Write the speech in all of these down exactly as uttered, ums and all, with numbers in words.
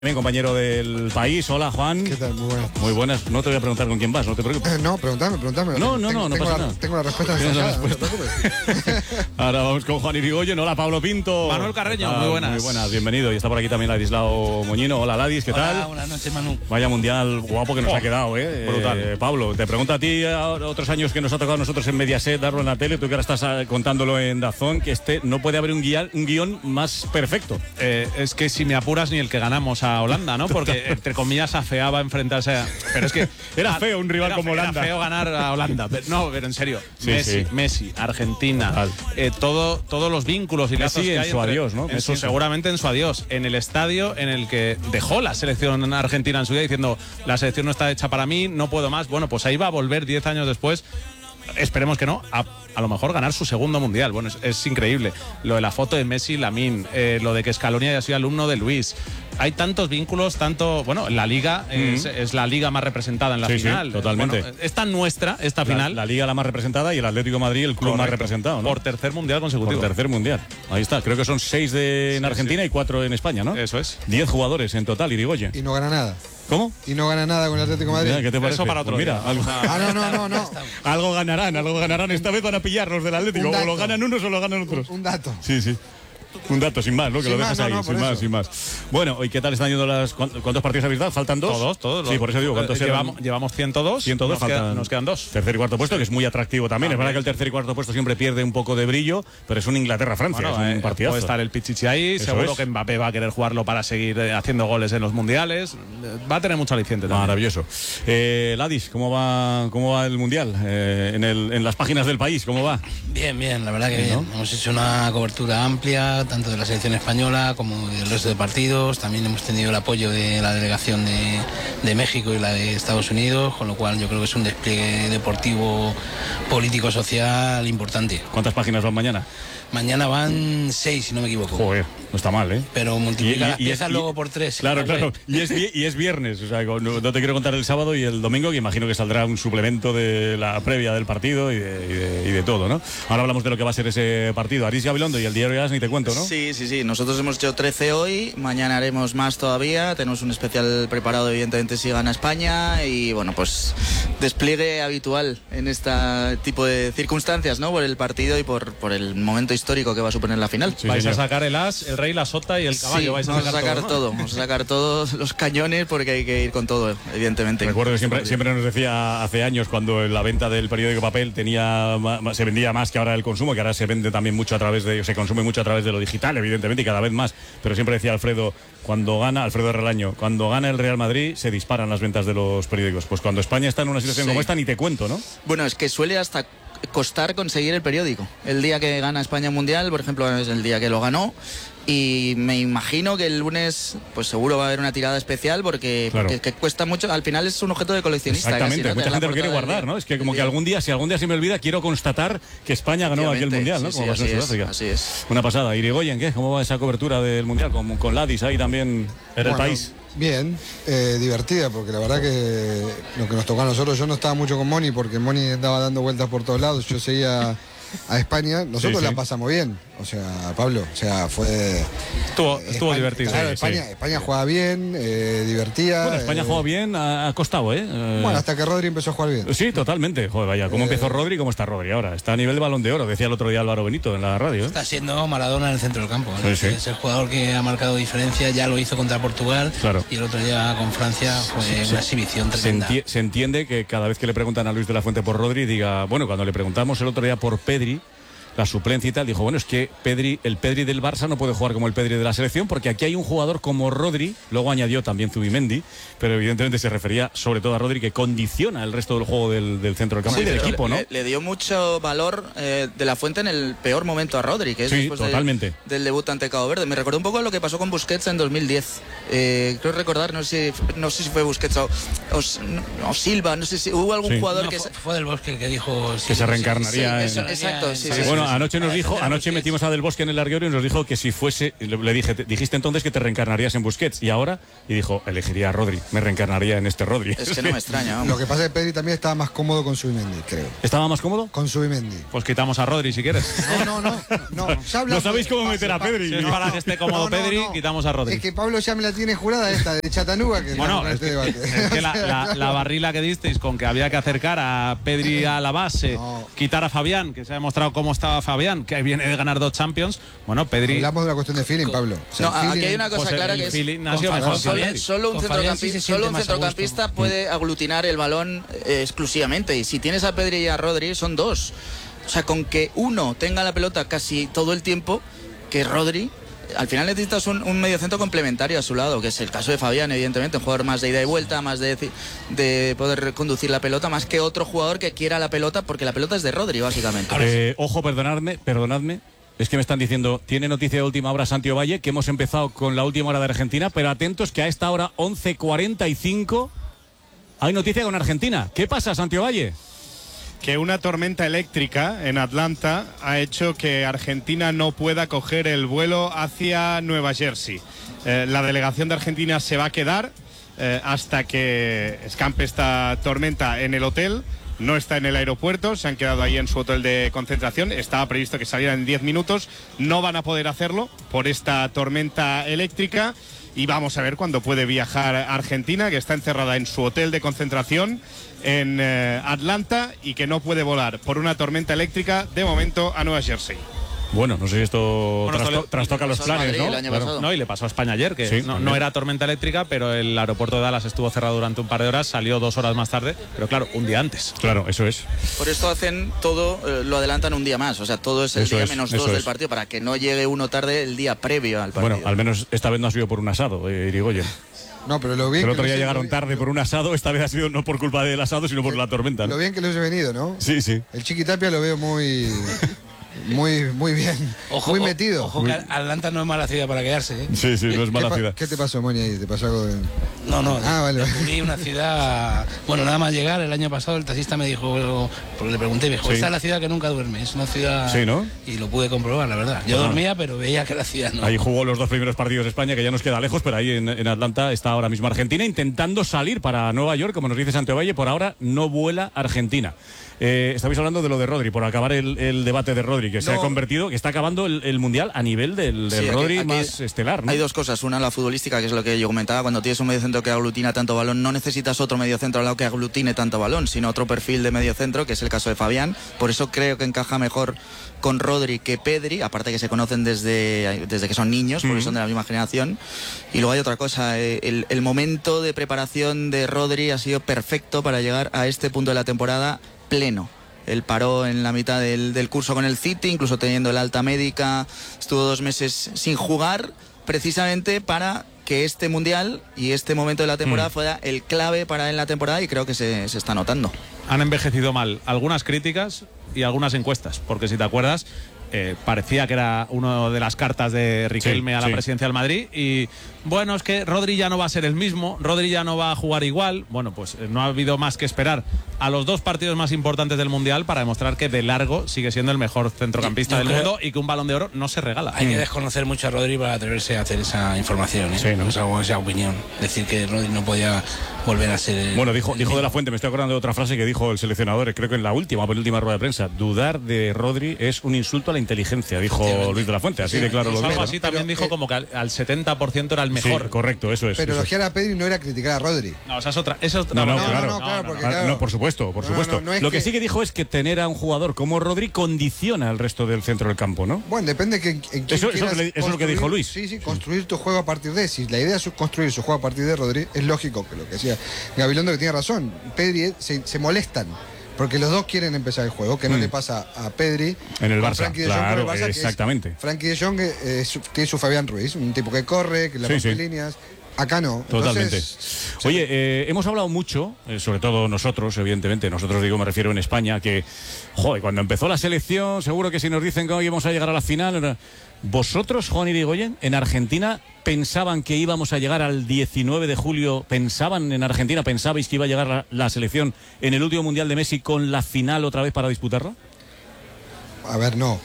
Bien, compañero del país. Hola, Juan. ¿Qué tal? Muy buenas. Muy buenas. No te voy a preguntar con quién vas, no te preocupes. Eh, no, preguntame, preguntame. No, no, tengo, no, no tengo pasa la, nada. Tengo la respuesta Tienes la ensayada, no te preocupes. Ahora vamos con Juan Irigoyen. Hola, Pablo Pinto. Manuel Carreño, Ah, muy buenas. Muy buenas, bienvenido. Y está por aquí también Ladislao Moñino. Hola, Ladis, ¿qué Hola, tal? buenas noches, Manu. Vaya mundial guapo que nos Oh, ha quedado, ¿eh? brutal. Eh, Pablo, te pregunto a ti, a otros años que nos ha tocado a nosotros en Mediaset darlo en la tele, tú que ahora estás ah, contándolo en Dazón, que este no puede haber un guión, un guión más perfecto. Eh, es que si me apuras ni el que ganamos a Holanda, ¿no? Porque entre comillas afeaba enfrentarse a... Pero es que... Era feo un rival era, como Holanda. Era feo ganar a Holanda. Pero, no, pero en serio. Sí, Messi, sí. Messi, Argentina, Total. eh, todo, todos los vínculos y Messi lazos que en hay su entre- adiós, ¿no? en Messi su- en su- seguramente en su adiós. En el estadio en el que dejó la selección argentina en su día diciendo la selección no está hecha para mí, no puedo más. Bueno, pues ahí va a volver diez años después. Esperemos que no, a, a lo mejor ganar su segundo mundial. Bueno, es, es increíble. Lo de la foto de Messi y Lamine, eh, lo de que Scaloni haya sido alumno de Luis. Hay tantos vínculos, tanto. Bueno, la liga es, es la liga más representada en la Sí, sí, final. totalmente. Bueno, es tan nuestra esta La, final. la Liga la más representada y el Atlético de Madrid el club más Correcto. representado, ¿no? Por tercer mundial Por consecutivo. tercer mundial. Ahí está. Creo que son seis de, en Sí, Argentina sí. y cuatro en España, ¿no? Eso es. Diez jugadores en total, Irigoyen. Y no gana nada. ¿Cómo? Y no gana nada con el Atlético de Madrid. Mira, ¿qué te parece? Eso para otro Pues mira, día. algo, Ah, no, no, no, no. algo ganarán, algo ganarán. Esta vez van a pillar los del Atlético. Un O dato. lo ganan unos o lo ganan otros. Un dato. Sí, sí. Un dato, sin más, ¿no? Que Sin lo más, dejas no, ahí, no, sin por más, eso. sin más. Bueno, ¿y qué tal están yendo las... cuán- ¿Cuántos partidos habéis dado? ¿Faltan dos? Todos, todos. Sí, por eso digo, Eh, ¿cuántos eran? llevamos, llevamos ciento dos. ciento dos, nos, queda- faltan- nos quedan dos. Tercer y cuarto puesto, que es muy atractivo también. Es verdad que el tercer y cuarto puesto siempre pierde un poco de brillo, pero es un Inglaterra-Francia, Bueno, es un eh, partidazo. puede estar el Pichichi ahí, Eso seguro es. que Mbappé va a querer jugarlo para seguir eh, haciendo goles en los mundiales. Eh, Va a tener mucho aliciente también. Maravilloso. Eh, Ladis, ¿cómo va, cómo va el Mundial? Eh, en, el, en las páginas del país, ¿cómo va? Bien, bien, la verdad que Sí, bien. ¿no? Hemos hecho una cobertura amplia, tanto de la selección española como del resto de partidos. También hemos tenido el apoyo de la delegación de, de México y la de Estados Unidos, con lo cual yo creo que es un despliegue deportivo, político, social importante. ¿Cuántas páginas van mañana? Mañana van seis, si no me equivoco. Joder, no está mal, ¿eh? Pero multiplica Y- y- las y es- piezas y- luego por tres. Claro, ¿no? claro. Y es, vi- y es viernes. O sea, no, no te quiero contar el sábado y el domingo, que imagino que saldrá un suplemento de la previa del partido y de, y de- y de todo, ¿no? Ahora hablamos de lo que va a ser ese partido. Aris Gabilondo y el diario As, ni te cuento, ¿no? Sí, sí, sí. Nosotros hemos hecho trece hoy, mañana haremos más todavía. Tenemos un especial preparado, evidentemente, si gana España. Y bueno, pues despliegue habitual en este tipo de circunstancias, ¿no? Por el partido y por, por el momento histórico que va a suponer la final. Sí, vais señor. a sacar el as, el rey, la sota y el caballo. Sí, vais a vamos sacar, a sacar todo, todo, ¿no? vamos a sacar todos los cañones porque hay que ir con todo, evidentemente. Recuerdo que siempre, siempre nos decía hace años, cuando la venta del periódico papel tenía ma- ma- se vendía más que ahora el consumo, que ahora se vende también mucho a través de, se consume mucho a través de lo digital, evidentemente, y cada vez más. Pero siempre decía Alfredo, cuando gana, Alfredo Relaño, cuando gana el Real Madrid, se disparan las ventas de los periódicos. Pues cuando España está en una situación Sí. como esta, ni te cuento, ¿no? Bueno, es que suele hasta costar conseguir el periódico. El día que gana España un Mundial, por ejemplo, es el día que lo ganó. Y me imagino que el lunes, pues seguro va a haber una tirada especial porque, Claro. porque que cuesta mucho. Al final es un objeto de coleccionista. Exactamente, casi, ¿no? mucha Tener la gente lo quiere portada del guardar, día. ¿no? Es que como El que día. algún día, si algún día se me olvida, quiero constatar que España ganó aquel Efectivamente, Mundial, ¿no? sí, Como sí, pasó en así es, Sudáfrica. así es. Una pasada. Irigoyen, ¿qué? ¿Cómo va esa cobertura del Mundial? Con, con Ladis ahí también en el Bueno, país. Bien, eh, divertida, porque la verdad que lo que nos tocó a nosotros, yo no estaba mucho con Moni, porque Moni andaba dando vueltas por todos lados, yo seguía a España, nosotros Sí, sí. la pasamos bien, o sea, Pablo, o sea, fue... Estuvo, estuvo España- divertido. Claro, Sí, España, sí. España juega bien, eh, divertida. Bueno, España eh, juega bien, ha, ha costado, ¿eh? Eh, Bueno, hasta que Rodri empezó a jugar bien. Sí, totalmente. Joder, vaya, ¿cómo Eh, empezó Rodri y cómo está Rodri ahora? Está a nivel de Balón de Oro, decía el otro día Álvaro Benito en la radio, ¿eh? Está siendo Maradona en el centro del campo. ¿no? Sí, sí. Es el jugador que ha marcado diferencia, ya lo hizo contra Portugal Claro. y el otro día con Francia fue una exhibición Se, tremenda. enti- se entiende que cada vez que le preguntan a Luis de la Fuente por Rodri, diga, bueno, cuando le preguntamos el otro día por Pedri, la suplencia y tal, dijo, bueno, es que Pedri, el Pedri del Barça no puede jugar como el Pedri de la selección, porque aquí hay un jugador como Rodri, luego añadió también Zubimendi, pero evidentemente se refería sobre todo a Rodri, que condiciona el resto del juego del, del centro del campo Sí, y del pero equipo, ¿no? Le, le dio mucho valor eh, de la Fuente en el peor momento a Rodri, que es Sí, después de- totalmente. del debut ante Cabo Verde. Me recordó un poco lo que pasó con Busquets en dos mil diez. Eh, creo recordar, no sé, si, no sé si fue Busquets o, o- o Silva, no sé si hubo algún Sí. jugador No, que... fue, se- fue del Bosque el que dijo Que se reencarnaría Sí, en- eso, exacto, sí, sí, Sí, sí. bueno, no, anoche nos dijo, anoche metimos a Del Bosque en el larguero y nos dijo que si fuese, le dije, te, dijiste entonces que te reencarnarías en Busquets, y ahora, y dijo, elegiría a Rodri, me reencarnaría en este Rodri. Es que no me extraña, vamos. Lo que pasa es que Pedri también estaba más cómodo con Zubimendi, creo. ¿Estaba más cómodo? Con Zubimendi. Pues quitamos a Rodri si quieres. No, no, no. No, ya hablamos No sabéis cómo de- meter a pase, Pedri. Si es para que esté cómodo No, no, Pedri, no. quitamos a Rodri. Es que Pablo ya me la tiene jurada esta de Chattanooga. Que Bueno, estamos es con que, este debate. es que la, la- la barrila que disteis con que había que acercar a Pedri a la base, No. quitar a Fabián, que se ha demostrado cómo estaba Fabián, que viene de ganar dos Champions. Bueno, Pedri. Hablamos de una cuestión de feeling, Pablo. O sea, No, el aquí feeling- hay una cosa pues el- clara el que es feeling ha con sido Fabián, mejor que solo, Pedri. solo un Con Fabián sí centrocampista, se siente solo un más a gusto. centrocampista puede aglutinar el balón eh, exclusivamente, y si tienes a Pedri y a Rodri son dos. O sea, con que uno tenga la pelota casi todo el tiempo, que Rodri, al final necesitas un, un mediocentro complementario a su lado, que es el caso de Fabián, evidentemente, un jugador más de ida y vuelta, más de, de poder conducir la pelota, más que otro jugador que quiera la pelota, porque la pelota es de Rodri, básicamente. Eh, ojo, perdonadme, perdonadme. Es que me están diciendo, tiene noticia de última hora Santi Ovalle, que hemos empezado con la última hora de Argentina, pero atentos que a esta hora, once cuarenta y cinco, hay noticia con Argentina. ¿Qué pasa, Santi Ovalle? Que una tormenta eléctrica en Atlanta ha hecho que Argentina no pueda coger el vuelo hacia Nueva Jersey. Eh, la delegación de Argentina se va a quedar eh, hasta que escampe esta tormenta en el hotel. No está en el aeropuerto, se han quedado ahí en su hotel de concentración. Estaba previsto que salieran en diez minutos. No van a poder hacerlo por esta tormenta eléctrica. Y vamos a ver cuándo puede viajar a Argentina, que está encerrada en su hotel de concentración en eh, Atlanta y que no puede volar por una tormenta eléctrica de momento a Nueva Jersey. Bueno, no sé si esto Bueno, trasto- esto le- trastoca le los pasó al planes, Madrid ¿no? el año Claro. pasado. No, y le pasó a España ayer, que Sí, no, también. no era tormenta eléctrica, pero el aeropuerto de Dallas estuvo cerrado durante un par de horas, salió dos horas más tarde, pero claro, un día antes. Claro, eso es. Por esto hacen todo, eh, lo adelantan un día más, o sea, todo es el Eso día es, menos eso dos del es. partido, para que no llegue uno tarde el día previo al partido. Bueno, al menos esta vez no ha sido por un asado, eh, Irigoyen. No, pero lo bien El que otro lo día hice- llegaron tarde por un asado, esta vez ha sido no por culpa del asado, sino por la tormenta, Lo ¿no? bien que lo he venido, ¿no? Sí, sí. El Chiqui Tapia lo veo muy, muy, muy bien, muy o- metido. Ojo que Atlanta no es mala ciudad para quedarse, ¿eh? Sí, sí, no es ¿Qué, mala pa- ciudad. ¿Qué te pasó, Moni, ahí? ¿Te pasó algo de...? No, no. Ah, vale, vale. Descubrí una ciudad. Bueno, nada más llegar, el año pasado el taxista me dijo, porque le pregunté, me dijo, Sí. esta es la ciudad que nunca duerme, es una ciudad. Sí, ¿no? Y lo pude comprobar, la verdad. Yo Ah. dormía, pero veía que la ciudad no. Ahí jugó los dos primeros partidos de España, que ya nos queda lejos, pero ahí en, en Atlanta está ahora mismo Argentina intentando salir para Nueva York, como nos dice Santi Ovalle. Por ahora no vuela Argentina. Eh, estabais hablando de lo de Rodri, por acabar el, el debate de Rodri, que se No. ha convertido, que está acabando el, el Mundial a nivel del, del Sí, aquí- Rodri aquí más estelar, ¿no? Hay dos cosas, una la futbolística, que es lo que yo comentaba, cuando tienes un mediocentro que aglutina tanto balón, no necesitas otro mediocentro al lado que aglutine tanto balón, sino otro perfil de mediocentro, que es el caso de Fabián. Por eso creo que encaja mejor con Rodri que Pedri, aparte que se conocen desde, desde que son niños, porque son de la misma generación. Y luego hay otra cosa, eh, el, el momento de preparación de Rodri ha sido perfecto para llegar a este punto de la temporada pleno. Él paró en la mitad del, del curso con el City, incluso teniendo el alta médica, estuvo dos meses sin jugar, precisamente para que este Mundial y este momento de la temporada Mm. fuera el clave para él en la temporada, y creo que se, se está notando. Han envejecido mal algunas críticas y algunas encuestas, porque si te acuerdas, eh, parecía que era una de las cartas de Riquelme Sí, a la sí. presidencia del Madrid, y bueno, es que Rodri ya no va a ser el mismo, Rodri ya no va a jugar igual. Bueno, pues eh, no ha habido más que esperar a los dos partidos más importantes del Mundial para demostrar que de largo sigue siendo el mejor centrocampista Yo del creo- mundo y que un Balón de Oro no se regala. Hay que desconocer mucho a Rodri para atreverse a hacer esa información, ¿eh? Sí, ¿no? Esa, esa opinión. Decir que Rodri no podía volver a ser. el- Bueno, dijo, el dijo de mismo. la Fuente, me estoy acordando de otra frase que dijo el seleccionador, creo que en la última, penúltima rueda de prensa: dudar de Rodri es un insulto a la inteligencia, dijo Efectivamente. Luis de la Fuente, así Sí, de claro lo Algo dijo. así también Pero, dijo eh, como que al, al setenta por ciento era el Sí, mejor. correcto, eso es. Pero eso es. elogiar a Pedri no era criticar a Rodri. No, esa es otra. Esa es otra No, no, No, no, claro. no, claro, porque Ah, claro. no, por supuesto, por No, no, supuesto. no, no es Lo que... que- sí que dijo es que tener a un jugador como Rodri condiciona al resto del centro del campo, ¿no? Bueno, depende que, en quién Eso- eso quieras le- eso es lo que construir- dijo Luis. Sí, sí, construir tu juego a partir de. Si la idea es construir su juego a partir de Rodri, es lógico que lo que decía Gabilondo, que tiene razón. Pedri se, se molestan. Porque los dos quieren empezar el juego, que no Mm. le pasa a Pedri. En el con Barça, Frenkie de Jong claro, con el Barça, que es- exactamente. Frenkie de Jong eh, es- tiene su Fabián Ruiz, un tipo que corre, que le Sí, rompe sí. líneas. Acá no. Totalmente. Entonces, Oye, eh, hemos hablado mucho, eh, sobre todo nosotros, evidentemente, nosotros digo, me refiero en España, que, joder, cuando empezó la selección, seguro que si nos dicen que hoy íbamos a llegar a la final, era- vosotros, Juan Irigoyen, en Argentina, pensaban que íbamos a llegar al diecinueve de julio, pensaban en Argentina, pensabais que iba a llegar la, la selección en el último Mundial de Messi con la final otra vez para disputarla. a ver, no.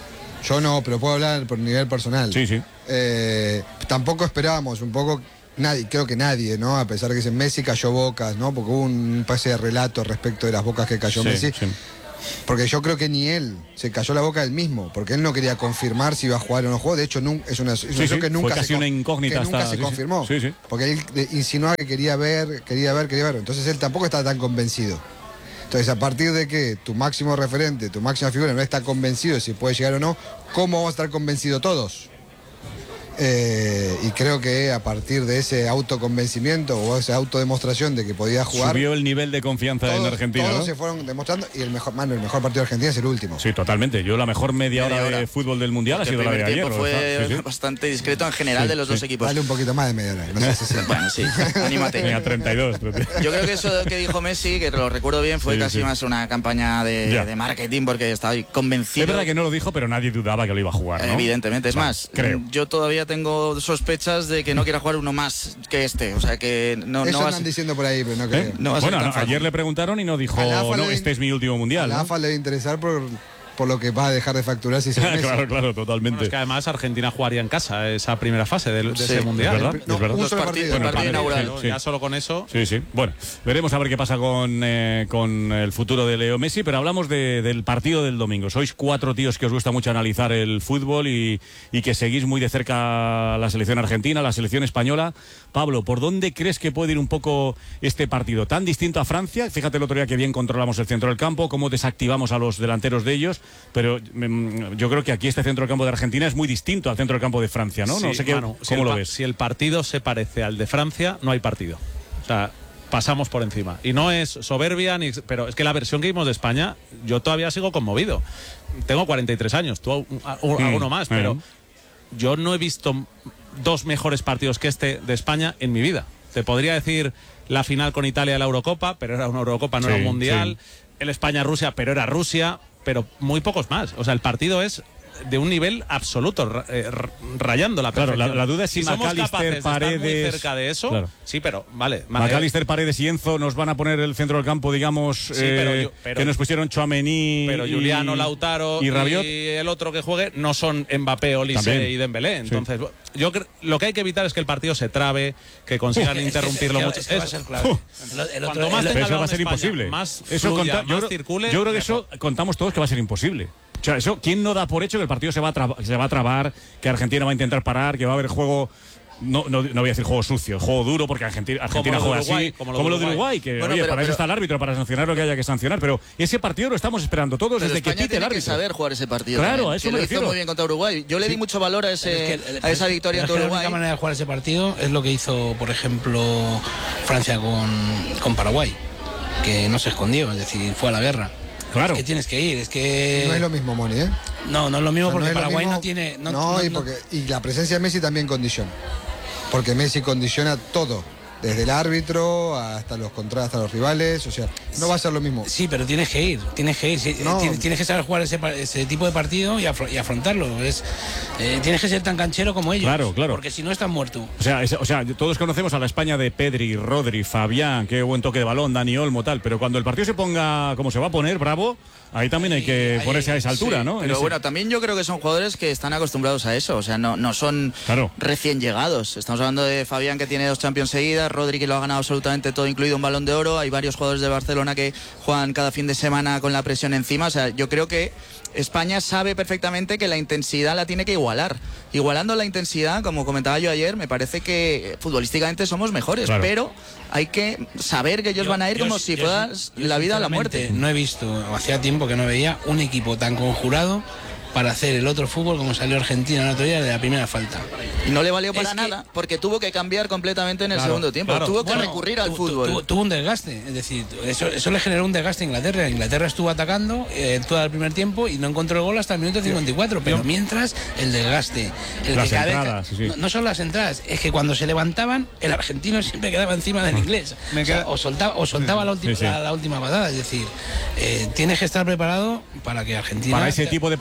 Yo no, pero puedo hablar por nivel personal. Sí, sí. Eh, tampoco esperábamos, un poco, nadie, creo que nadie, ¿no? A pesar de que dicen Messi cayó bocas, ¿no? Porque hubo un pase de relato respecto de las bocas que cayó Sí, Messi. sí. Porque yo creo que ni él se cayó la boca él mismo, porque él no quería confirmar si iba a jugar o no jugó. De hecho, nun- es una, es una Sí, acción sí, que nunca, fue casi se, con- una incógnita que nunca hasta- se sí, sí. confirmó. Sí, sí. Porque él de- insinuaba que quería ver, quería ver, quería ver. Entonces él tampoco está tan convencido. Entonces, a partir de que tu máximo referente, tu máxima figura no está convencido de si puede llegar o no, ¿cómo vamos a estar convencidos todos? Eh, y creo que a partir de ese autoconvencimiento o esa autodemostración de que podía jugar, Subió el nivel de confianza todos, en Argentina, todos ¿no? se fueron demostrando y el mejor, mano, el mejor partido de Argentina es el último. Sí, totalmente. Yo la mejor media, Media hora, hora. de fútbol del Mundial ha El sido la de primer ayer. tiempo ¿no? fue Sí, sí. bastante discreto en general Sí, de los dos sí. equipos. Dale un poquito más de media hora. No sé si se- Bueno, sí, anímate. Venga, treinta y dos. Yo creo que eso que dijo Messi, que lo recuerdo bien, fue Sí, casi sí. más una campaña de, Ya. de marketing porque estaba convencido. Es verdad que no lo dijo, pero nadie dudaba que lo iba a jugar, ¿no? Evidentemente, es Vale, más, creo. yo todavía tengo sospechas de que no quiera jugar uno más que este, o sea que no, Eso no va a andan ser- diciendo por ahí, pero no creo. ¿Eh? no va a ser Bueno, tan no, fácil. ayer le preguntaron y no dijo, A la AFA no, le- este es mi último A Mundial. la ¿no? AFA le debe interesar por, por lo que va a dejar de facturar si se Messi. Claro, claro, Bueno, totalmente. es que además Argentina jugaría en casa esa primera fase de, de Sí, ese es mundial. verdad. ¿eh? No, es verdad. un Dos solo partidos, partido. el partido Bueno, inaugural. sí. Ya solo con eso. Sí, sí. Bueno, veremos a ver qué pasa con, eh, con el futuro de Leo Messi, pero hablamos de- del partido del domingo. Sois cuatro tíos que os gusta mucho analizar el fútbol y, y que seguís muy de cerca la selección argentina, la selección española. Pablo, ¿por dónde crees que puede ir un poco este partido? Tan distinto a Francia, fíjate el otro día que bien controlamos el centro del campo, cómo desactivamos a los delanteros de ellos, pero mm, yo creo que aquí este centro del campo de Argentina es muy distinto al centro del campo de Francia, ¿no? No Sí, sé qué, Manu, si ¿cómo el lo pa- ves? Si el partido se parece al de Francia, no hay partido. O sea, pasamos por encima. Y no es soberbia, ni, pero es que la versión que vimos de España, yo todavía sigo conmovido. Tengo cuarenta y tres años, tú a- a- a- alguno más, pero Mm. yo no he visto dos mejores partidos que este de España en mi vida. Te podría decir la final con Italia de la Eurocopa, pero era una Eurocopa, no Sí, era un mundial. sí. El España-Rusia, pero era Rusia, pero muy pocos más. O sea, el partido es de un nivel absoluto, ra- eh, r- rayando la Claro, perfección. la- la duda es si somos McAllister, capaces de estar muy Paredes- cerca de eso, Claro. sí, pero vale. McAllister, Paredes y Enzo nos van a poner el centro del campo, digamos, Sí, pero eh, yo- pero- que nos pusieron Tchouaméni Pero y- Juliano, Lautaro y Rabiot. el otro que juegue no son Mbappé, Olise También. y Dembélé. Entonces, yo cre- lo que hay que evitar es que el partido se trabe, que consigan interrumpirlo mucho. Es que va a Es- ser clave. Uf. El- el otro- Cuanto más el- Pero tenga eso balón va a ser España, imposible. más Eso fluya, conta- yo, más creo- circule, yo creo que mejor. eso contamos todos que va a ser imposible. O sea, eso, ¿quién no da por hecho que el partido se va a, traba- se va a trabar, que Argentina va a intentar parar, que va a haber juego... No, no, no voy a decir juego sucio, juego duro, porque Argentina, Argentina lo de juega Uruguay, así, como como, lo de lo de Uruguay, que Bueno, oye, pero- para eso pero- está el árbitro, para sancionar lo que haya que sancionar, pero ese partido lo estamos esperando todos Pero desde que España pite el tiene que árbitro. saber jugar ese partido. Claro, también, a eso que me lo refiero. hizo muy bien contra Uruguay. Yo le di mucho valor a, ese, Pero es que el- a esa victoria pero ante es que La única Uruguay. manera de jugar ese partido es lo que hizo, por ejemplo, Francia con, con Paraguay, que no se escondió, es decir, fue a la guerra. Claro. Es que tienes que ir, es que. No es lo mismo, Moni, ¿eh? No, no es lo mismo O sea, porque no es lo Paraguay mismo- no tiene. No, No, no- y, no- porque, y la presencia de Messi también condiciona. Porque Messi condiciona todo. Desde el árbitro hasta los contra, hasta los rivales. O sea, no va a ser lo mismo. Sí, pero tienes que ir, tienes que ir, sí, No. tienes, tienes que saber jugar ese, pa- ese tipo de partido y, afro- y afrontarlo. Es, eh, tienes que ser tan canchero como ellos. Claro, claro. Porque si no estás muerto. O sea, es- o sea, todos conocemos a la España de Pedri, Rodri, Fabián, qué buen toque de balón, Dani Olmo, tal, pero cuando el partido se ponga como se va a poner, bravo, ahí también hay que Ahí- ponerse a esa altura, Sí, ¿no? En Pero ese- bueno, también yo creo que son jugadores que están acostumbrados a eso. O sea, no, no son Claro. recién llegados. Estamos hablando de Fabián, que tiene dos Champions seguidas, Rodri, que lo ha ganado absolutamente todo, incluido un Balón de Oro. Hay varios jugadores de Barcelona que juegan cada fin de semana con la presión encima. O sea, yo creo que España sabe perfectamente que la intensidad la tiene que igualar. Igualando la intensidad, como comentaba yo ayer, me parece que eh, futbolísticamente somos mejores, Claro. pero hay que saber que ellos Yo- van a ir yo- como yo- si yo- fuera yo la vida o la sinceramente muerte. No he visto, hacía tiempo que no veía un equipo tan conjurado para hacer el otro fútbol como salió Argentina el otro día de la primera falta. Y no le valió para Es que- nada, porque tuvo que cambiar completamente en el Claro, segundo tiempo. claro. Tuvo que Bueno, recurrir al tu- fútbol. tu- tuvo un desgaste, es decir, eso, eso le generó un desgaste a Inglaterra. Inglaterra estuvo atacando eh, todo el primer tiempo y no encontró el gol hasta el minuto cincuenta y cuatro. Pero mientras, el desgaste. El Las que cada vez- entradas, sí, sí. No, no son las entradas, es que cuando se levantaban, el argentino siempre quedaba encima del inglés. Me O, sea, queda- o soltaba, o soltaba la, última, Sí, sí. La, la última patada. Es decir, eh, tienes que estar preparado para que Argentina. Para ese tipo de partido que para ese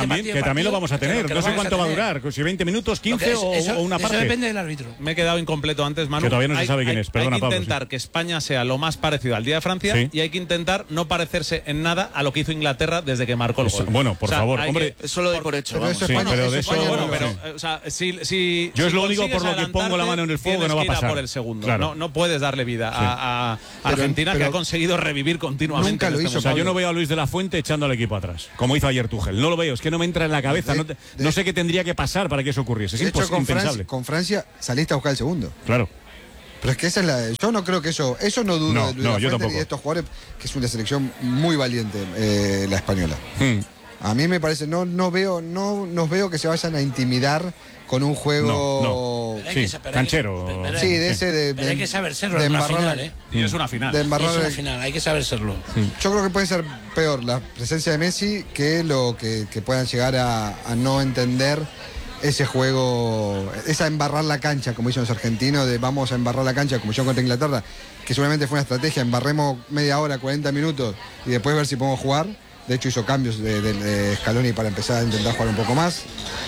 también, que también lo vamos a tener. No sé cuánto va a durar, si veinte minutos, quince o, o una parte. Eso depende del árbitro. Me he quedado incompleto antes, Manu. Que todavía no se hay, sabe quién hay, es. Perdona, hay que Pablo, intentar sí. que España sea lo más parecido al día de Francia sí. y hay que intentar no parecerse en nada a lo que hizo Inglaterra desde que marcó el Eso, gol. bueno, por o sea, favor, hay hombre. que, Eso lo doy por hecho. Pero vamos. eso Sí, España- pero eso de eso- España Bueno, no lo pero, hace. eh, o sea, si, si, Yo es si lo único consigues por lo que pongo la mano en el fuego que no va a tienes ir pasar. por el segundo. Claro. No, no puedes darle vida Sí. a, a Pero- Argentina, pero que ha conseguido revivir continuamente. nunca en lo este hizo, O sea, mundial. yo no veo a Luis de la Fuente echando al equipo atrás, como hizo ayer Tuchel. No lo veo, es que no me entra en la cabeza. De- no, te- de- no sé qué tendría que pasar para que eso ocurriese. Es De hecho, impos- con impensable. Francia, con Francia saliste a buscar el segundo. Claro. Pero es que esa es la. Yo no creo que eso. Eso no dudo No, de Luis no, de la yo Fuente tampoco. ni de estos jugadores, que es una selección muy valiente, eh, la española. Hmm. A mí me parece, no, no veo, no nos veo que se vayan a intimidar con un juego. No, Pero hay Sí, que sa- pero hay canchero. que- pero- Sí, de ese de. Pero hay que saber serlo de en una embarrar final, la- ¿eh? Y es una final. de Es embarrar una el- final, hay que saber serlo. Yo creo que puede ser peor la presencia de Messi que lo que, que puedan llegar a, a no entender ese juego, esa embarrar la cancha, como dicen los argentinos, de vamos a embarrar la cancha, como yo contra Inglaterra, que seguramente fue una estrategia, embarremos media hora, cuarenta minutos y después ver si podemos jugar. De hecho hizo cambios de, de- de Scaloni para empezar a intentar jugar un poco más.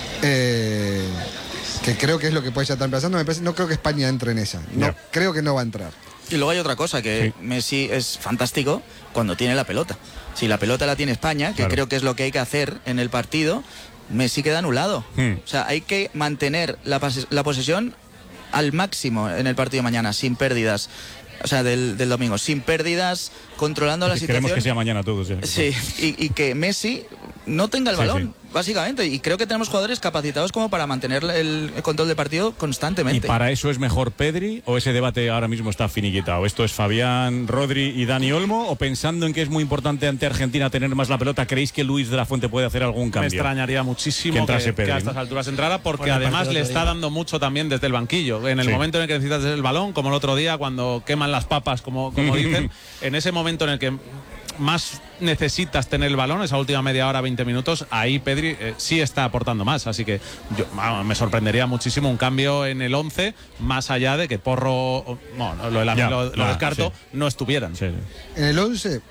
Eh, que creo que es lo que puede ya estar empezando. Me parece- no creo que España entre en esa. No, Ya. creo que no va a entrar. Y luego hay otra cosa, que Sí. Messi es fantástico cuando tiene la pelota. Si la pelota la tiene España, que Claro. creo que es lo que hay que hacer en el partido, Messi queda anulado. Hmm. O sea, hay que mantener la, pase- la posesión al máximo en el partido de mañana, sin pérdidas. O sea, del, del domingo, sin pérdidas, controlando la Queremos situación. que sea mañana todos. ya. Sí, y, y que Messi no tenga el Sí, balón, básicamente. Y creo que tenemos jugadores capacitados como para mantener el control del partido ¿Y constantemente. para eso es mejor Pedri o ese debate ahora mismo está finiquitado? ¿Esto es Fabián, Rodri y Dani Olmo? ¿O pensando en que es muy importante ante Argentina tener más la pelota, creéis que Luis de la Fuente puede hacer algún Me cambio? extrañaría Que muchísimo que, entrase que Pedri, a ¿no? estas alturas entrara, porque Por el además partido le otro está día. dando mucho también desde el banquillo. En el Sí. momento en el que necesitas el balón, como el otro día, cuando queman las papas, como, como dicen, en ese momento en el que más necesitas tener el balón, esa última media hora, veinte minutos, ahí Pedri eh, sí está aportando más. Así que yo, vamos, me sorprendería muchísimo un cambio en el once, más allá de que Porro, o- bueno, lo, de la- Ya, lo- lo ya, descarto, sí. no estuvieran. Sí. En el once,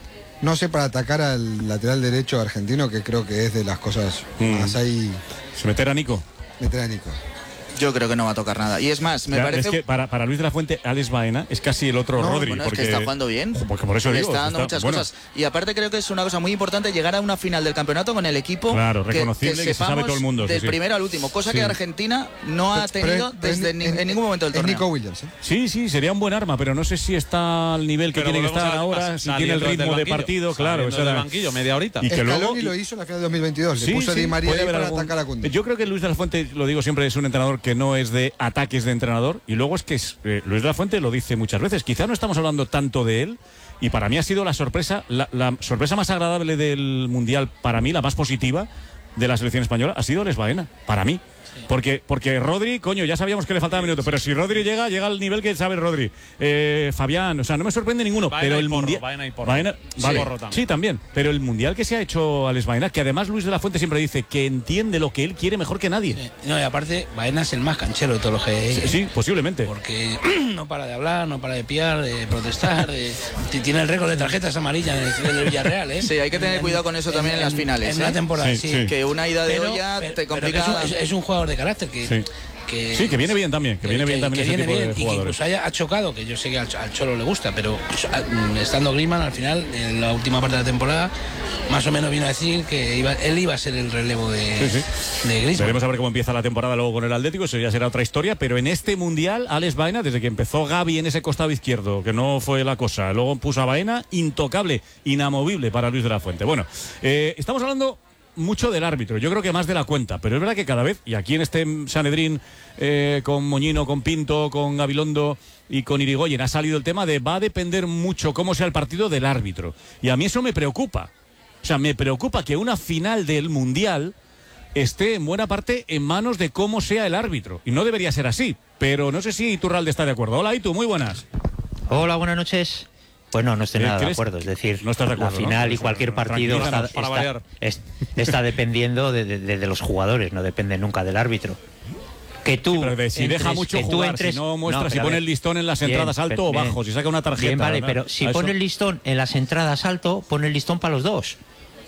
no sé, para atacar al lateral derecho argentino, que creo que es de las cosas Mm. más ahí ¿Se meterá Nico? veteránico. Yo creo que no va a tocar nada. Y es más, me Ya, parece... Es que para, para Luis de la Fuente, Alex Baena es casi el otro No, Rodri. bueno, porque es que está jugando bien. Porque por eso Le digo. está dando está- muchas bueno, cosas. Y aparte creo que es una cosa muy importante llegar a una final del campeonato con el equipo Claro, que, reconocible, que se sabe sepamos todo el mundo, sí, del sí. primero al último, cosa Sí. que Argentina no ha Pero- tenido pero desde en- ni- en- en ningún momento del es torneo. Nico Williams, ¿eh? Sí, sí, sería un buen arma, pero no sé si está al nivel que Pero tiene que volvemos estar a la misma, ahora, si tiene el saliendo desde ritmo de banquillo, partido, claro. saliendo esa desde era- el banquillo, media horita. Y que Scaloni luego- lo hizo en la final de dos mil veintidós. Sí, Le puso a sí, Di María puede ahí haber para algún- atacar a Koundé. Yo creo que Luis de la Fuente, lo digo siempre, es un entrenador que no es de ataques de entrenador. Y luego es que es, eh, Luis de la Fuente lo dice muchas veces. Quizá no estamos hablando tanto de él. Y para mí ha sido la sorpresa, la, la sorpresa más agradable del Mundial, para mí, la más positiva de la selección española, ha sido Alex Baena, para mí. Porque, porque Rodri, coño, ya sabíamos que le faltaba minutos, pero si Rodri llega, llega al nivel que sabe Rodri. Eh, Fabián, o sea, no me sorprende ninguno, Baena pero y el Porro, Mundial. Baena y Porro. Baena- Sí, vale. Porro también. Sí, también. Pero el Mundial que se ha hecho Alex Baena, que además Luis de la Fuente siempre dice que entiende lo que él quiere mejor que nadie. Eh, No, y aparte, Baena es el más canchero de todos los que hay. Sí, sí, posiblemente. Porque no para de hablar, no para de piar, de protestar. de- t- tiene el récord de tarjetas amarillas en el, en el Villarreal, ¿eh? Sí, hay que tener cuidado con eso también en las finales, En una ¿eh? temporada, Sí, sí. sí. Que una ida de Pero- olla pero- te pero complica. que es, un, es- es un jugador de carácter que, Sí. que- Sí, que viene bien también, que viene bien también ese viene tipo de bien, y que jugadores. incluso haya, ha chocado, que yo sé que al, al Cholo le gusta, pero pues, a- mm, estando Griezmann al final, en la última parte de la temporada, más o menos vino a decir que iba, él iba a ser el relevo de, Sí, sí. de Griezmann. Veremos a ver cómo empieza la temporada luego con el Atlético, eso ya será otra historia, pero en este Mundial, Alex Baena, desde que empezó Gavi en ese costado izquierdo, que no fue la cosa, luego puso a Baena, intocable, inamovible para Luis de la Fuente. Bueno, eh, estamos hablando mucho del árbitro, yo creo que más de la cuenta, pero es verdad que cada vez, y aquí en este Sanedrín, eh, con Moñino, con Pinto, con Gabilondo y con Irigoyen, ha salido el tema de va a depender mucho cómo sea el partido del árbitro. Y a mí eso me preocupa. O sea, me preocupa que una final del Mundial esté en buena parte en manos de cómo sea el árbitro. Y no debería ser así, pero no sé si Iturralde está de acuerdo. Hola, Itu, muy buenas. Hola, buenas noches. Pues no, no estoy Eh, nada de ¿crees? acuerdo. Es decir, No estás de acuerdo, la final ¿no? y cualquier partido está, Tranquilízanos, para está- variar. es- está dependiendo de, de- de los jugadores, no depende nunca del árbitro. Que tú Pero de si entres- deja mucho que tú jugar, entres- si no muestra, si pero a pone ver, el listón en las bien, entradas alto pero- o bajo, bien. si saca una tarjeta. Bien, vale, ¿no? pero si A eso- pone el listón en las entradas alto, pone el listón para los dos.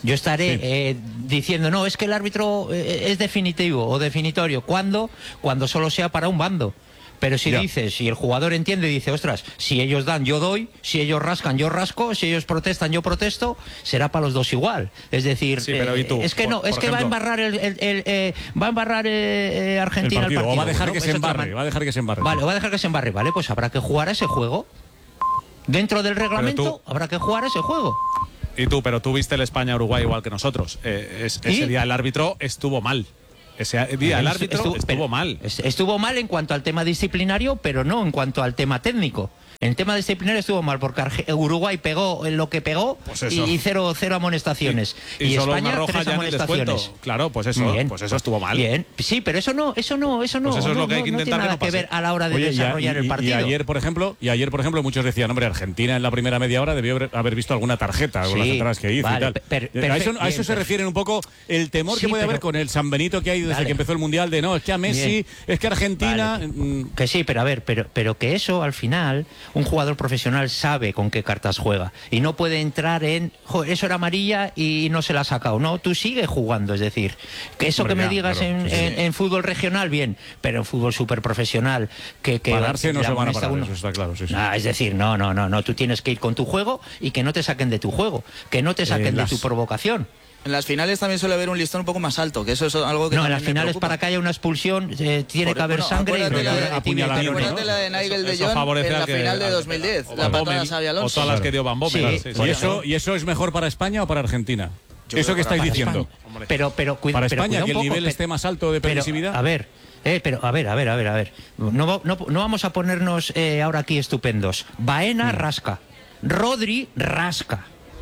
Yo estaré Sí. eh, diciendo, no, es que el árbitro eh, es definitivo o definitorio. ¿Cuándo? Cuando solo sea para un bando. Pero si Ya. dices, si el jugador entiende y dice, ostras, si ellos dan, yo doy, si ellos rascan, yo rasco, si ellos protestan, yo protesto, será para los dos igual. Es decir, Sí, pero eh, ¿y tú? es que Por- no, es por que va a ejemplo. embarrar el, el- el, eh, va a embarrar eh, eh, El Argentina partido, el partido. o va a dejar ¿no? que Es se otra embarre, man- va a dejar que se embarre. Vale, va a dejar que se embarre, vale, pues habrá que jugar a ese juego. Dentro del reglamento tú- habrá que jugar a ese juego. Y tú, pero tú viste el España-Uruguay igual que nosotros. Eh, es- ¿Y? ese día el árbitro estuvo mal. Ese día el árbitro estuvo, pero- mal. es- Estuvo mal en cuanto al tema disciplinario, pero no en cuanto al tema técnico. En tema disciplinario estuvo mal porque Arge- Uruguay pegó en lo que pegó Pues y, eso. y cero, cero amonestaciones. Y, Y, solo España una roja tres ya en el amonestaciones. descuento. Claro, pues eso, Bien. pues eso estuvo mal. Bien, sí, pero eso no, eso no, eso no, Pues eso es no, lo que hay no- que no intentar tiene que nada no que pase. ver a la hora de Oye, y a- desarrollar y- el y partido. ayer, por ejemplo, y ayer, por ejemplo, muchos decían, hombre, Argentina en la primera media hora debió haber- haber visto alguna tarjeta con Sí, las entradas que hizo vale, y tal. per- Eh, a eso, perfecto, a eso bien, se per- refiere un poco el temor Sí, que puede haber pero- con el San Benito que hay desde Vale. que empezó el Mundial de no, es que a Messi, Bien. es que Argentina... Vale. mm, Que sí, pero a ver, pero, pero que eso al final, un jugador profesional sabe con qué cartas juega y no puede entrar en, "Joder, eso era amarilla y no se la ha sacado". No, tú sigues jugando, es decir, que eso Hombre, que me ya, digas claro, en, sí, sí. en- en fútbol regional, bien, pero en fútbol súper profesional, que, que Pararse no la se van a amonesta parar, uno- eso está claro, sí, sí. Ah, es decir, no, no, no, no, tú tienes que ir con tu juego y que no te saquen de tu juego, que no te saquen las- de tu provocación. En las finales también suele haber un listón un poco más alto, que eso es algo que No, en también las me finales preocupa. para que haya una expulsión eh, tiene Por- que haber bueno, sangre y acuérdate no la puede de- haber tibia y apuñalamiento, peroné. Acuérdate la de Nigel de Eso Jong favorece en al la que- final de al- dos mil diez, o la Bommel, patada a Xabi o Alonso. todas las que dio Van Bommel. Sí, Sí, ¿Y sí, eso, ¿Y eso es mejor para España o para Argentina? Yo Eso creo que para- estáis para diciendo. España. Pero, pero, cuida- Para pero España, cuida que el un poco, nivel pe- esté más alto de pero, permisividad. a ver, eh, pero a ver, a ver, a ver, a ver. No, va- no, no vamos a ponernos eh, ahora aquí estupendos. Baena rasca, Rodri rasca.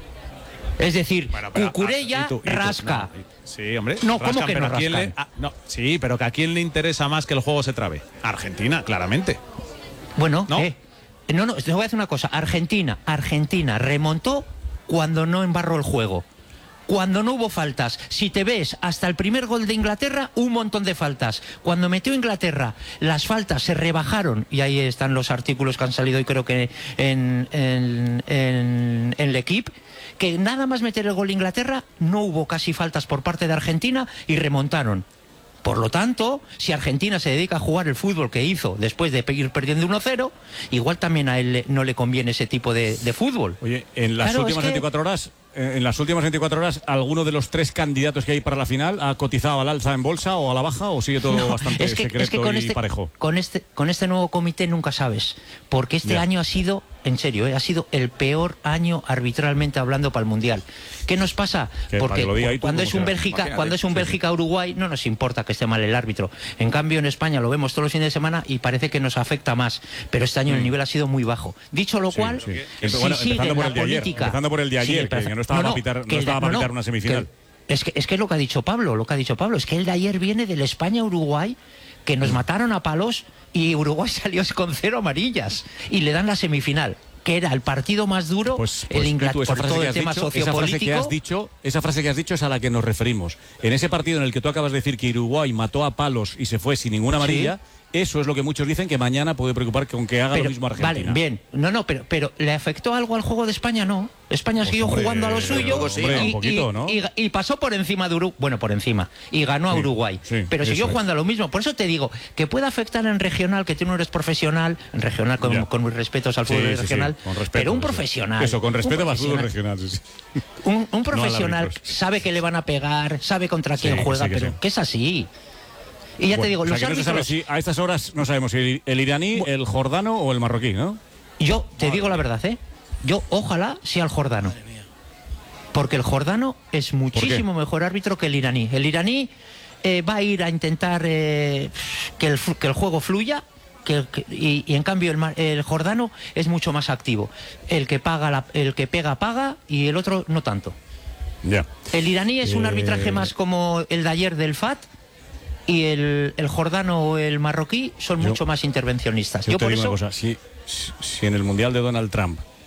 Es decir, Bueno, pero, Cucurella ah, y tú- y tú, rasca. no, y- sí, hombre. No, ¿cómo rascan, que pero no ¿a quién le- rascan? ah, no, sí, pero que a quién le interesa más que el juego se trabe. A Argentina, claramente. Bueno, ¿No? eh, no, no, te voy a decir una cosa. Argentina, Argentina remontó cuando no embarró el juego. Cuando no hubo faltas. Si te ves hasta el primer gol de Inglaterra, un montón de faltas. Cuando metió Inglaterra, las faltas se rebajaron. Y ahí están los artículos que han salido hoy, creo que en, en, en, en L'Equipe. Que nada más meter el gol Inglaterra, no hubo casi faltas por parte de Argentina y remontaron. Por lo tanto, si Argentina se dedica a jugar el fútbol que hizo después de ir perdiendo uno cero, igual también a él le- no le conviene ese tipo de, de fútbol. Oye, en las Claro, últimas es que- veinticuatro horas, eh, en las últimas veinticuatro horas, ¿alguno de los tres candidatos que hay para la final ha cotizado al alza en bolsa o a la baja o sigue todo No, bastante es que, secreto es que con, y este, parejo? con, este, con este nuevo comité nunca sabes, porque este Ya. año ha sido, en serio, eh, ha sido el peor año arbitralmente hablando para el Mundial. ¿Qué nos pasa? Que para Porque que lo diga ahí tú, cuando ¿cómo es un será? Bélgica, Imagínate. cuando es un Sí, sí. Bélgica-Uruguay no nos importa que esté mal el árbitro. En cambio en España lo vemos todos los fines de semana y parece que nos afecta más. Pero este año el nivel ha sido muy bajo. Dicho lo Sí, cual, sí. si Empe- bueno, sigue empezando por la el de ayer, política- empezando por el de Sí, ayer, que- empeza- que no estaba para pitar- no que el de- estaba para pitar una semifinal. que- es que, es que es lo que ha dicho Pablo, lo que ha dicho Pablo, es que el de ayer viene del España-Uruguay, que nos mataron a palos y Uruguay salió con cero amarillas y le dan la semifinal, que era el partido más duro, Pues, el pues, Inglaterra, tú, esa por frase todo que el has tema dicho, esa frase que sociopolítico. has dicho, esa frase que has dicho es a la que nos referimos. En ese partido en el que tú acabas de decir que Uruguay mató a palos y se fue sin ninguna amarilla, eso es lo que muchos dicen que mañana puede preocupar con que haga Pero, lo mismo Argentina. Vale, bien. No, no, pero, pero ¿le afectó algo al juego de España? No. España Pues, siguió hombre, jugando a lo suyo hombre, y, un poquito, y- ¿no? y- y pasó por encima de Uruguay. Bueno, por encima. Y ganó a Sí, Uruguay. sí, pero siguió eso es. jugando a lo mismo. Por eso te digo que puede afectar en regional, que tú no eres profesional, en regional con, Ya. con mis respetos al Sí, fútbol sí, sí, regional, con respeto, pero un eso. profesional. Eso, con un respeto al fútbol profesional- regional. sí, sí. Un, un profesional árbitros. sabe que le van a pegar, sabe contra quién Sí, que juega, sí, que pero sí. que es así. Y ya te Bueno, digo, o sea, los que no se árbitros... sabe si a estas horas no sabemos si el, el iraní, el jordano o el marroquí, ¿no? Yo te digo la verdad, ¿eh? Yo ojalá sea el jordano. Porque el jordano es muchísimo mejor árbitro que el iraní. El iraní eh, va a ir a intentar eh, que, el, fu- que el juego fluya. Que, que- y, y en cambio el, ma- el jordano es mucho más activo. El que paga, la- el que pega paga y el otro no tanto. Ya. El iraní es un Eh, arbitraje más como el de ayer del F A T y el, el jordano o el marroquí son Yo- mucho más intervencionistas. Yo, Yo te por digo eso una cosa, si, si en el Mundial de Donald Trump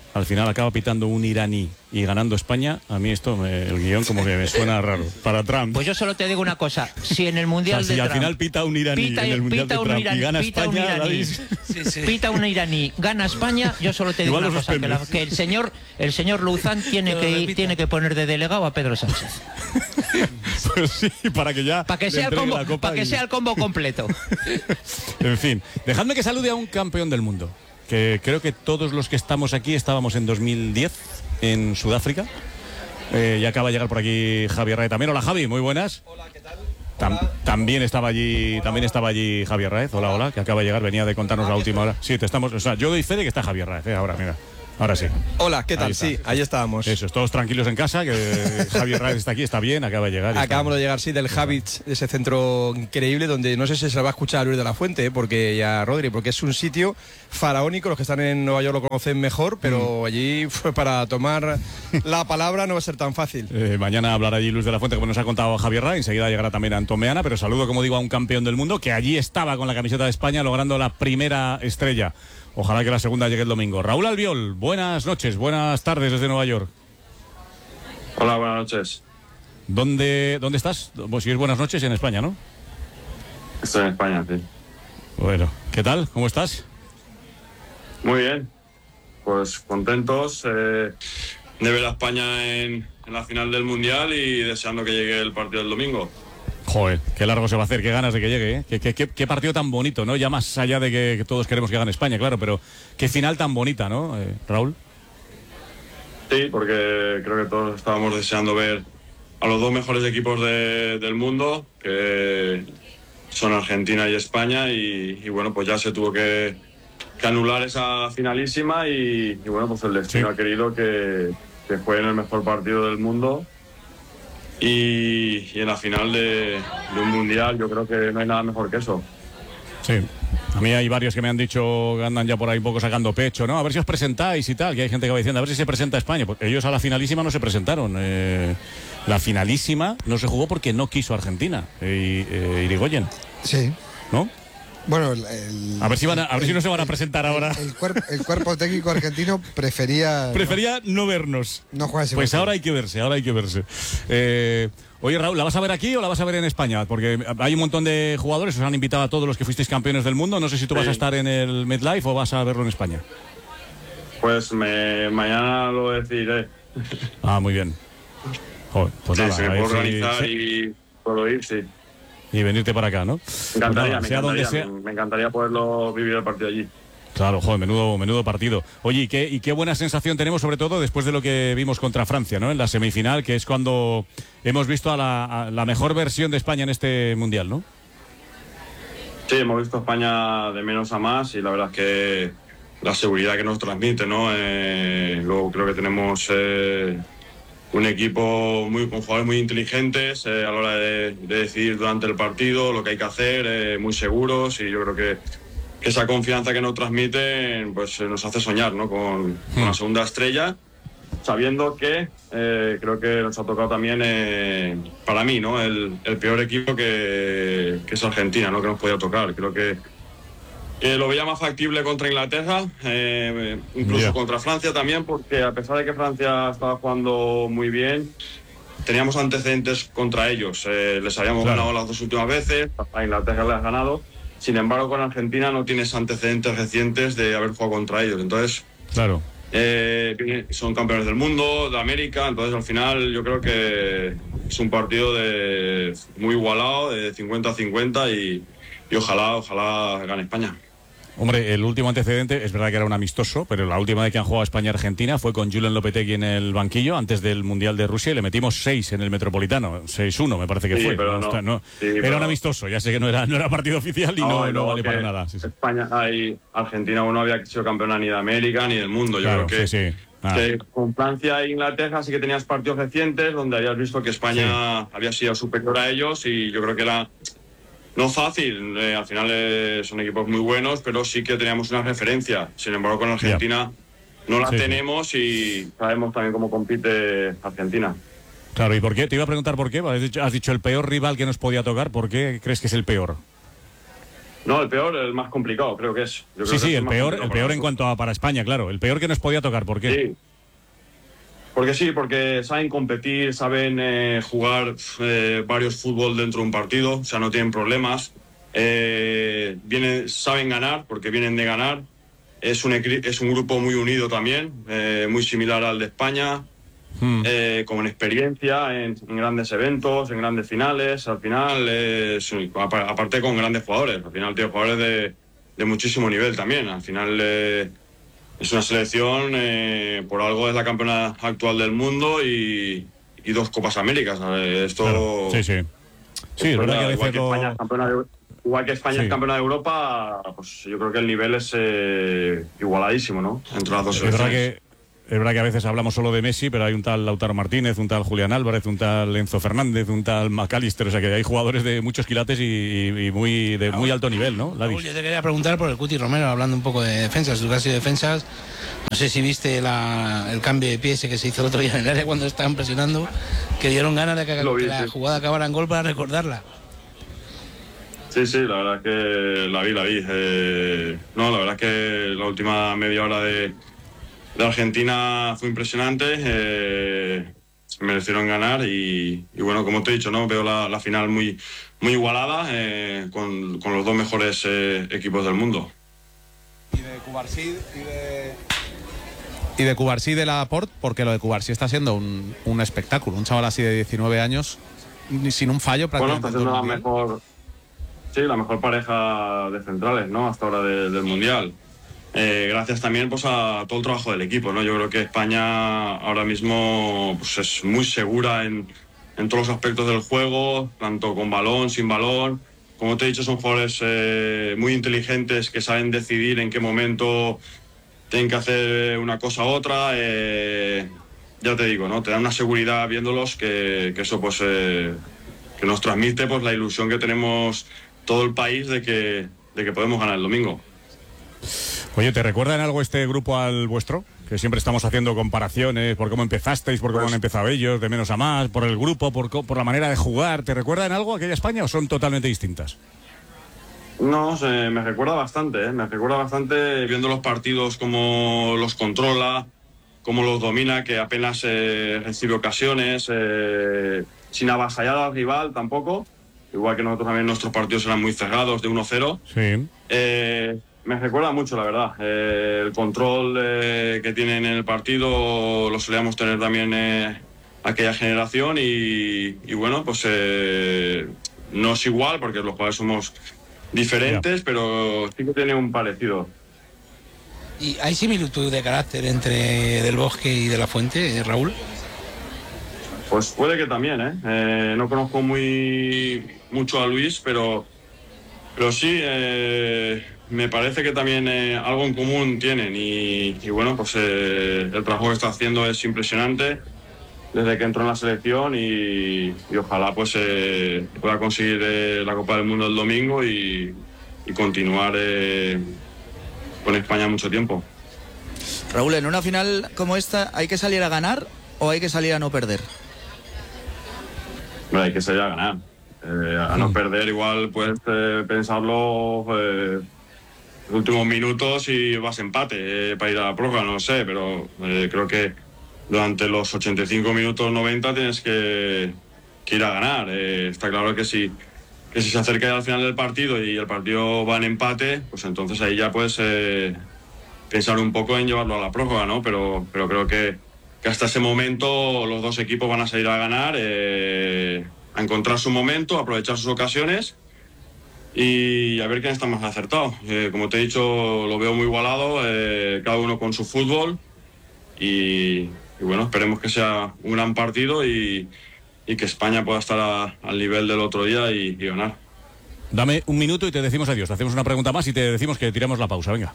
al final acaba pitando un iraní y ganando España, a mí esto, me, el guión como que me suena raro. Para Trump. Pues yo solo te digo una cosa, si en el Mundial o sea, si de al Trump, final pita un iraní pita, en el Mundial pita de un Trump iraní, y gana pita España, un iraní, David. sí, sí. Pita un iraní, gana España, yo solo te digo Igual una lo cosa, que, la- que el señor el señor Luzán tiene que, ir- tiene que poner de delegado a Pedro Sánchez. Pues sí, para que ya Para que, le sea el, entregue combo, la copa para que y- sea el combo completo. En fin, dejadme que salude a un campeón del mundo, que creo que todos los que estamos aquí estábamos en dos mil diez en Sudáfrica. Eh, ya acaba de llegar por aquí Javier Raez también. Hola Javi, muy buenas. Hola, ¿qué tal? Tam- también estaba allí, también estaba allí Javier Raez. Hola, hola, que acaba de llegar, venía de contarnos la última hora. Sí, te estamos, o sea, yo doy fe de que está Javier Raez, eh, ahora, mira. Ahora sí. Hola, ¿qué Ahí tal? está. Sí, ahí estábamos. Eso, todos tranquilos en casa, que Javier Raez está aquí, está bien, acaba de llegar. y Acabamos está- de llegar, sí, del Habits, de ese centro increíble donde no sé si se lo va a escuchar a Luis de la Fuente, ¿eh? porque ya Rodri, porque es un sitio faraónico. Los que están en Nueva York lo conocen mejor, pero allí fue para tomar la palabra no va a ser tan fácil. Eh, mañana hablará allí Luis de la Fuente, como nos ha contado Javier Raez. Enseguida llegará también Antón Meana, pero saludo, como digo, a un campeón del mundo que allí estaba con la camiseta de España logrando la primera estrella. Ojalá que la segunda llegue el domingo. Raúl Albiol, buenas noches, buenas tardes desde Nueva York. Hola, buenas noches. ¿Dónde, dónde estás? Pues si es buenas noches, en España, ¿no? Estoy en España, sí. Bueno, ¿qué tal? ¿Cómo estás? Muy bien. Pues contentos eh, de ver a España en, en la final del Mundial y deseando que llegue el partido del domingo. Joder, qué largo se va a hacer, qué ganas de que llegue, ¿eh? Qué, qué- qué- qué partido tan bonito, ¿no? Ya más allá de que, que todos queremos que gane España, claro, pero qué final tan bonita, ¿no, eh, Raúl? Sí, porque creo que todos estábamos deseando ver a los dos mejores equipos de- del mundo, que son Argentina y España, y, y bueno, pues ya se tuvo que, que anular esa finalísima y, y bueno, pues el destino Sí. ha querido que, que jueguen el mejor partido del mundo. Y, y en la final de, de un mundial yo creo que no hay nada mejor que eso. Sí. A mí hay varios que me han dicho que andan ya por ahí un poco sacando pecho, ¿no? A ver si os presentáis y tal, que hay gente que va diciendo, a ver si se presenta España. Porque ellos a la finalísima no se presentaron. Eh, la finalísima no se jugó porque no quiso Argentina, eh, eh, Irigoyen, Sí. ¿no? Bueno, el, el- A ver si van a, a ver si no se van a presentar ahora. el, cuerpo, el cuerpo técnico argentino prefería Prefería no vernos. no jugar ese Pues partido. ahora hay que verse, ahora hay que verse. Eh, oye, Raúl, ¿la vas a ver aquí o la vas a ver en España? Porque hay un montón de jugadores, os han invitado a todos los que fuisteis campeones del mundo. No sé si tú Sí. vas a estar en el MetLife o vas a verlo en España. Pues me, mañana lo decidiré. Ah, muy bien. Joder, pues Sí, nada, si me a ver puedo si- organizar sí, y puedo ir, sí. y venirte para acá, ¿no? Me Pues encantaría, nada, me, sea donde encantaría sea. me, me encantaría poderlo vivir el partido allí. Claro, joder, menudo, menudo partido. Oye, ¿y qué, y qué buena sensación tenemos, sobre todo después de lo que vimos contra Francia, ¿no? En la semifinal, que es cuando hemos visto a la, a la mejor versión de España en este mundial, ¿no? Sí, hemos visto a España de menos a más y la verdad es que la seguridad que nos transmite, ¿no? Eh, luego creo que tenemos eh, un equipo muy, con jugadores muy inteligentes eh, a la hora de, de decidir durante el partido lo que hay que hacer, eh, muy seguros, y yo creo que, que esa confianza que nos transmiten pues, eh, nos hace soñar, ¿no? con, con la segunda estrella, sabiendo que eh, creo que nos ha tocado también, eh, para mí, ¿no? el, el peor equipo que, que es Argentina, ¿no? Que nos podía tocar. Creo que, que lo veía más factible contra Inglaterra, eh, incluso Ya. contra Francia también, porque a pesar de que Francia estaba jugando muy bien, teníamos antecedentes contra ellos. Eh, les habíamos Claro. ganado las dos últimas veces, a Inglaterra les has ganado. Sin embargo, con Argentina no tienes antecedentes recientes de haber jugado contra ellos. Entonces, Claro. eh, son campeones del mundo, de América, entonces al final yo creo que es un partido de muy igualado, de cincuenta a cincuenta, y, y ojalá, ojalá gane España. Hombre, el último antecedente, es verdad que era un amistoso, pero la última vez que han jugado España-Argentina fue con Julen Lopetegui en el banquillo antes del Mundial de Rusia y le metimos seis en el Metropolitano, seis uno me parece que Sí, fue. pero no. Está- no- Sí, era pero- un amistoso, ya sé que no era, no era partido oficial y no, y no luego vale que para nada. Sí, sí. España, hay, Argentina no había sido campeona ni de América ni del mundo. Yo Claro, creo que, sí, sí. Ah. que con Francia e Inglaterra sí que tenías partidos recientes donde habías visto que España había sido superior a ellos, y yo creo que era no fácil. Eh, al final eh, son equipos muy buenos, pero sí que teníamos una referencia. Sin embargo, con Argentina no la Sí, sí. tenemos y sabemos también cómo compite Argentina. Claro, ¿y por qué? Te iba a preguntar por qué. Has dicho, has dicho el peor rival que nos podía tocar. ¿Por qué crees que es el peor? No, el peor, el más complicado, creo que es. Yo creo Sí, que sí, es el más peor, complicado el para peor en nosotros. cuanto a para España, claro. El peor que nos podía tocar, ¿por qué? Sí. Porque sí, porque saben competir, saben eh, jugar eh, varios fútbol dentro de un partido, o sea, no tienen problemas. Eh, vienen, saben ganar, porque vienen de ganar. Es un, es un grupo muy unido también, eh, muy similar al de España, hmm. eh, con experiencia en, en grandes eventos, en grandes finales. Al final, eh, aparte con grandes jugadores, al final tiene jugadores de, de muchísimo nivel también. Al final... Eh, Es una selección, eh, por algo es la campeona actual del mundo y, y dos Copas Américas. Esto, claro. Sí, sí. Sí, es verdad que a veces igual que lo... España, es campeona de, igual que España sí. es campeona de Europa, pues yo creo que el nivel es eh, igualadísimo, ¿no? Entre las dos es selecciones. Verdad que, es verdad que a veces hablamos solo de Messi, pero hay un tal Lautaro Martínez, un tal Julián Álvarez, un tal Enzo Fernández, un tal McAllister. O sea que hay jugadores de muchos quilates y, y, y muy de muy alto nivel, ¿no? Raúl, yo te quería preguntar por el Cuti Romero, hablando un poco de defensas. Tú que has sido defensas, no sé si viste la, el cambio de pie ese que se hizo el otro día en el área cuando estaban presionando, que dieron ganas de que, vi, que la sí. jugada acabara en gol para recordarla. Sí, sí, la verdad es que la vi, la vi. Eh, no, la verdad es que la última media hora de, de Argentina fue impresionante. Eh, se merecieron ganar y, y bueno, como te he dicho, no veo la, la final muy, muy igualada eh, con, con los dos mejores eh, equipos del mundo. Y de Cubarsí y de... Y de Cubarsí de la Laporte, porque lo de Cubarsí está siendo un, un espectáculo. Un chaval así de diecinueve años, sin un fallo prácticamente. Bueno, está siendo la mejor, sí, la mejor pareja de centrales, ¿no? Hasta ahora de, del Mundial. Eh, gracias también pues, a todo el trabajo del equipo, ¿no? Yo creo que España ahora mismo pues, es muy segura en, en todos los aspectos del juego, tanto con balón, sin balón. Como te he dicho, son jugadores eh, muy inteligentes que saben decidir en qué momento tienen que hacer una cosa u otra. Eh, ya te digo, ¿no? Te dan una seguridad viéndolos que, que eso pues eh, que nos transmite pues la ilusión que tenemos todo el país de que, de que podemos ganar el domingo. Oye, ¿te recuerda en algo este grupo al vuestro? Que siempre estamos haciendo comparaciones por cómo empezasteis, por cómo pues, han empezado ellos, de menos a más, por el grupo, por, por la manera de jugar. ¿Te recuerda en algo aquella España o son totalmente distintas? No, se, me recuerda bastante, ¿eh? me recuerda bastante viendo los partidos, cómo los controla, cómo los domina, que apenas eh, recibe ocasiones, eh, sin avasallar al rival tampoco, igual que nosotros también nuestros partidos eran muy cerrados, de uno cero. Sí. Eh, me recuerda mucho, la verdad, eh, el control eh, que tienen en el partido lo solíamos tener también eh, aquella generación y, y bueno, pues eh, no es igual porque los jugadores somos diferentes, yeah. pero sí que tiene un parecido. ¿Y hay similitud de carácter entre Del Bosque y De la Fuente, Raúl? Pues puede que también, ¿eh? eh no conozco muy mucho a Luis, pero, pero sí, eh, me parece que también eh, algo en común tienen y, y bueno, pues eh, el trabajo que está haciendo es impresionante desde que entró en la selección y, y ojalá pues eh, pueda conseguir eh, la Copa del Mundo el domingo y, y continuar eh, con España mucho tiempo. Raúl, en una final como esta, ¿hay que salir a ganar o hay que salir a no perder? No, hay que salir a ganar. Eh, a no perder igual puedes eh, pensarlo eh, los últimos minutos y vas empate eh, para ir a la prórroga, no sé, pero eh, creo que durante los ochenta y cinco minutos noventa tienes que, que ir a ganar. Eh, está claro que si, que si se acerca al final del partido y el partido va en empate, pues entonces ahí ya puedes eh, pensar un poco en llevarlo a la prórroga, ¿no? Pero, pero creo que, que hasta ese momento los dos equipos van a salir a ganar, eh, a encontrar su momento, a aprovechar sus ocasiones y a ver quién está más acertado. Eh, como te he dicho, lo veo muy igualado, eh, cada uno con su fútbol y... Y bueno, esperemos que sea un gran partido y, y que España pueda estar a, al nivel del otro día y, y ganar. Dame un minuto y te decimos adiós. Te hacemos una pregunta más y te decimos que tiramos la pausa. Venga.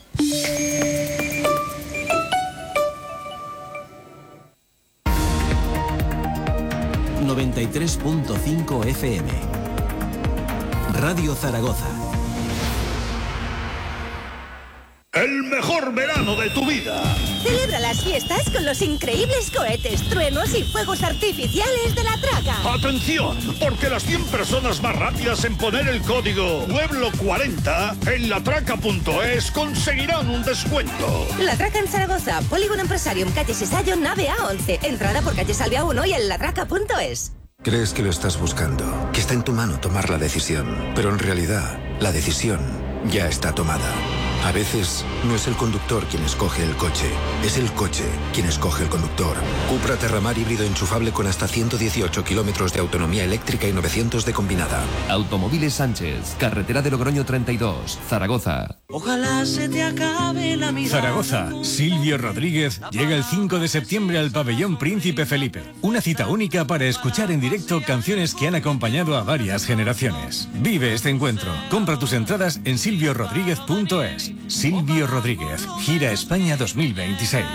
noventa y tres punto cinco F M. Radio Zaragoza. el mejor verano de tu vida. Celebra las fiestas con los increíbles cohetes, truenos y fuegos artificiales de La Traca. ¡Atención! Porque las cien personas más rápidas en poner el código Pueblo cuarenta en latraca punto es conseguirán un descuento. La Traca en Zaragoza, Polígono Empresarium, calle Sisayo, nave A once. Entrada por calle Salvia uno y en latraca punto es. Crees que lo estás buscando, que está en tu mano tomar la decisión, pero en realidad la decisión ya está tomada. A veces no es el conductor quien escoge el coche, es el coche quien escoge el conductor. Cupra Terramar híbrido enchufable con hasta ciento dieciocho kilómetros de autonomía eléctrica y novecientos de combinada. Automóviles Sánchez, carretera de Logroño treinta y dos, Zaragoza. Ojalá se te acabe la mirada. Zaragoza, Silvio Rodríguez llega el cinco de septiembre al Pabellón Príncipe Felipe. Una cita única para escuchar en directo canciones que han acompañado a varias generaciones. Vive este encuentro. Compra tus entradas en silvio rodríguez punto es. Silvio Rodríguez, gira España dos mil veintiséis.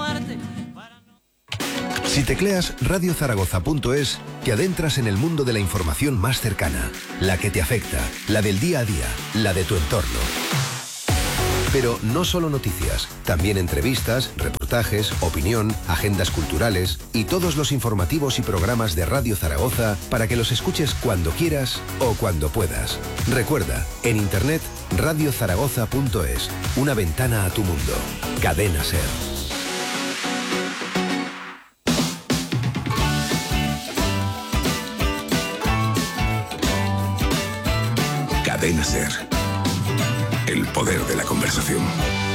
Si tecleas radio zaragoza punto es, te adentras en el mundo de la información más cercana, la que te afecta, la del día a día, la de tu entorno. Pero no solo noticias, también entrevistas, reportajes, opinión, agendas culturales y todos los informativos y programas de Radio Zaragoza para que los escuches cuando quieras o cuando puedas. Recuerda, en internet radio zaragoza punto es, una ventana a tu mundo. Cadena SER. Cadena SER. El poder de la conversación.